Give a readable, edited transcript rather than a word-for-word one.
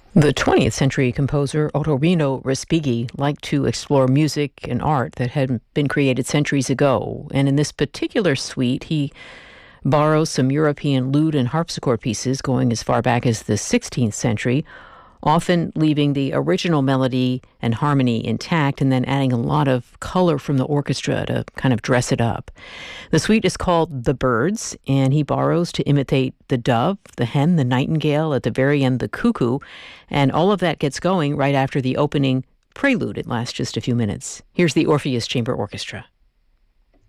The 20th century composer Otorino Respighi liked to explore music and art that had been created centuries ago. And in this particular suite, he borrows some European lute and harpsichord pieces going as far back as the 16th century, often leaving the original melody and harmony intact and then adding a lot of color from the orchestra to kind of dress it up. The suite is called The Birds, and he borrows to imitate the dove, the hen, the nightingale, at the very end, the cuckoo, and all of that gets going right after the opening prelude. It lasts just a few minutes. Here's the Orpheus Chamber Orchestra.